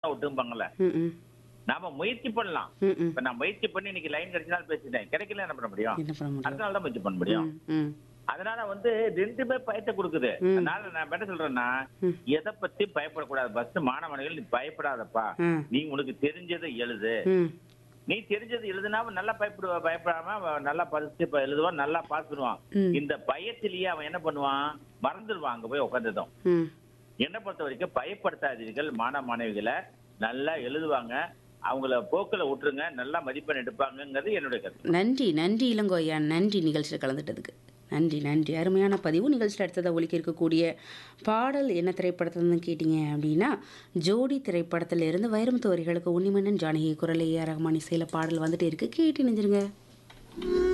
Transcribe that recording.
விட்டும்பாங்கல்ல. ம், ம், நாம முயற்சி பண்ணலாம். ம், ம். இப்ப நான் முயற்சி பண்ணி இன்னைக்கு லைன் கிடைச்சனால பேசிட்டேன். கிடைக்கல என்ன பண்ண முடியும்? என்ன பண்ண முடியும்? அடுத்த நாள் தான் முயற்சி பண்ண முடியும். ம், ம், அதனால வந்து 2மே பயத்தை குடுக்குது. ம். அதனால நான் என்ன சொல்றேன்னா, ம். எதை பத்தி பயப்படக்கூடாது. ஃபர்ஸ்ட் மாணவர்கள் நீ பயப்படாதப்பா. ம், நீ உனக்கு தெரிஞ்சதை எழுது. ம், நீ தெரிஞ்சது எழுதுனாம நல்லா பயப்படாம அவன் நல்லா படிச்சு எழுதுவான், நல்லா பாஸ் பண்ணுவான். ம். இந்த பயத்திலேயே அவன் என்ன பண்ணுவான், மறந்துடுவான் அங்க போய் உட்காந்துட்டோம். ம். என்னை பொறுத்த வரைக்கும் பயப்படுத்தாதீர்கள். மாணவிகளை நல்லா எழுதுவாங்க, அவங்கள போக்குல விட்டுருங்க, நல்லா மதிப்பெண் எடுப்பாங்கங்கிறது என்னுடைய கருத்து. நன்றி நன்றி இளங்கோயா, நன்றி நிகழ்ச்சியில் கலந்துட்டதுக்கு. நன்றி நன்றி, அருமையான பதிவு. நிகழ்ச்சியில் அடுத்ததாக ஒலிக்க இருக்கக்கூடிய பாடல் என்ன திரைப்படத்துலன்னு கேட்டிங்க அப்படின்னா, ஜோடி திரைப்படத்தில் இருந்து வைரமுத்து வரிகளுக்கு உன்னிமன்னன் ஜானகி குரல், ஏ ஆர் ரஹ்மான் இசையில் பாடல் வந்துட்டு இருக்கு. கேட்டு நினைஞ்சிருங்க.